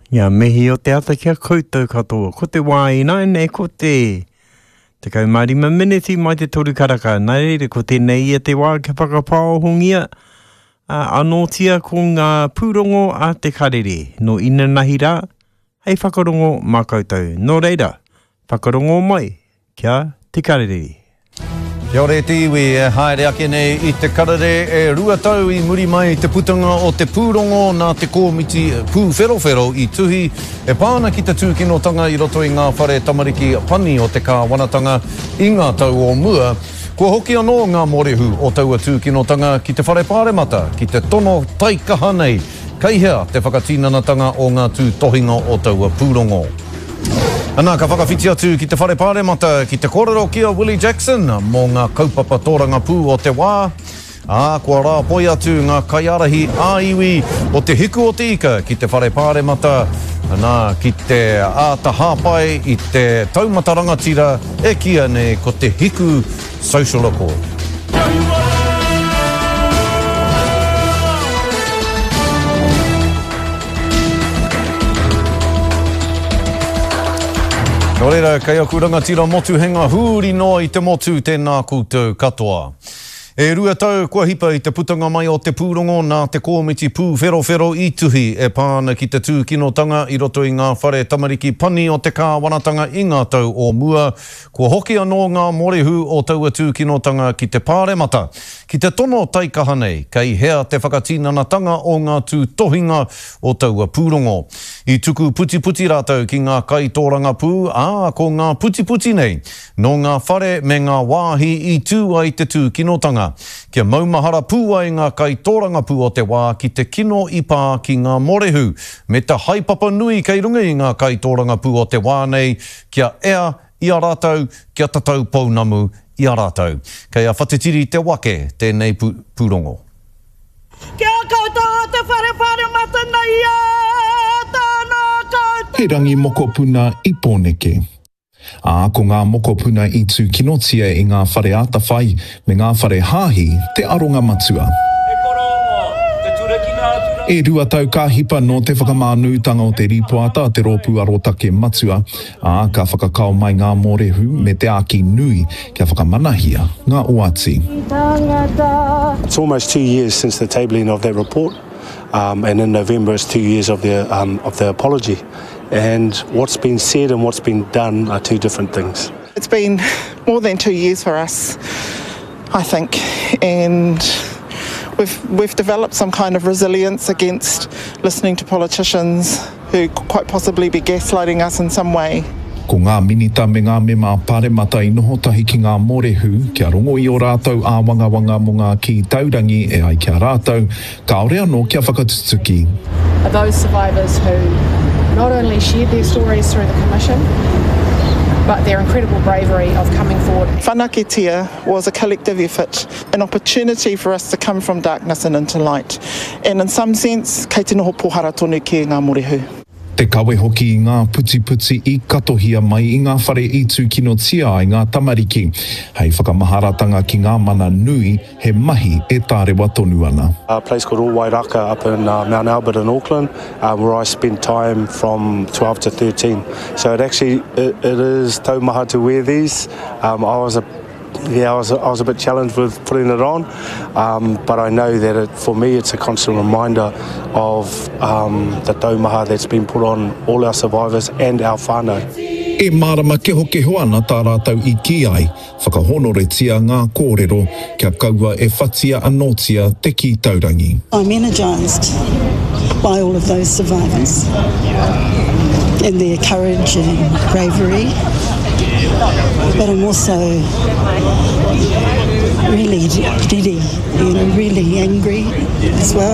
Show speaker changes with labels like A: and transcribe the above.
A: Ia mihi o te ata kia koutou katoa. Ko te wāina nei ko te kaumārima miniti mai te toru karaka. Nā reire ko tēnei ia te wā kia whakapāohungia anotia ko ngā pūrongo a te karere. No ina nahi rā, hei whakarongo mā koutou. Nō reira, whakarongo mai kia te karere.
B: Kia ora te iwi, haere ake nei I te karere rua tau I muri mai te putanga o te pūrongo nā te kōmiti pūwherowhero I tuhi pāna ki te tūkinotanga I roto I ngā whare tamariki pani o te kāwanatanga I ngā tau o mua. Kua hoki anō ngā morehu o taua tūkinotanga ki te whare pāremata, ki te tono taikaha nei, kaihea te whakatīnanatanga o ngā tū tohinga o taua pūrongo. Anā ka whakawhiti atu ki te whare pāremata ki te kōrero kia Willie Jackson mō ngā kaupapa tōranga pū o te wā. Kua rā poi atu ngā kaiarahi āiwi o te hiku o te ika ki te whare pāremata. Anā ki te āta hāpai I te taumata rangatira e kia nei ko te hiku social accord. Nō reira, kei aku rangatira motu henga huri noa I te motu tēnā koutou katoa. E rua tau kua hipa I te putanga mai o te pūrongo nā te kōmiti pūwherowhero I tuhi pāna ki te tūkinotanga I roto I ngā whare tamariki pani o te kāwanatanga I ngā tau o mua. Kua hoki anō ngā morehu o taua tūkinotanga ki te pāremata. Ki te tono taikaha nei, kei hea te whakatīnanatanga o ngā tū tohinga o taua pūrongo. I tuku puti rātau ki ngā kaitōranga pū, ko ngā puti nei, no ngā whare me ngā wāhi I tū ai te tūkinotanga. Kia maumahara pūa I ngā kaitōranga pū o te wā ki te kino I pā ki ngā morehu. Me te haipapa nui kei runga I ngā kaitōranga pū o te wā nei, kia ea I a rātau, kia tatau pounamu I a rātau. Kei a whatetiri te wake tēnei pūrongo.
C: Kia koutou te whare pāremata nei tāna koutou.
D: He rangi moko puna I pōneke. Ko ngā moko puna I tū kinotia I ngā whare āta whai me ngā whare hāhi te aronga matua. E rua tau ka hipa no te whakamānūtanga o te ripoata a te rōpū arotake matua, ka whakakao mai ngā morehu me te aki nui kia whakamanahia ngā oati.
E: It's almost 2 years since the tabling of that report, and in November it's 2 years of the apology. And what's been said and what's been done are two different things.
F: It's been more than 2 years for us, I think, and we've developed some kind of resilience against listening to politicians who quite possibly be gaslighting us in some way.
D: Ko ngā minita me ngā mema pāremata I noho tahi ki ngā morehu, kia rongo I o rātau āwangawanga mo ngā ki taurangi e ai kia rātau, ka ore anō kia whakatutuki.
G: Those survivors who not only shared their stories through the Commission, but their incredible bravery of coming forward.
F: Whanaketia was a collective effort, an opportunity for us to come from darkness and into light. And in some sense, kei te noho pohara tonu ki ngā morehu.
D: Te kawe hoki I ngā puti I katohia mai I ngā whare I tūkinotia I ngā tamariki. Hei whakamaharatanga ki ngā mana nui he mahi e tārewa tonu ana.
E: A place called All Wairaka up in Mount Albert in Auckland, where I spent time from 12 to 13. So it is taumaha to wear these. I was a bit challenged with putting it on, but I know that for me it's a constant reminder of the taumaha that's been put on all our survivors and our whānau.
D: E marama keho ana tā rātau I ki ai, whakahonoretia ngā kōrero, kia kaua e whatia anotia te ki taurangi.
H: I'm energised by all of those survivors and their courage and bravery. But I'm also really giddy, really angry as well.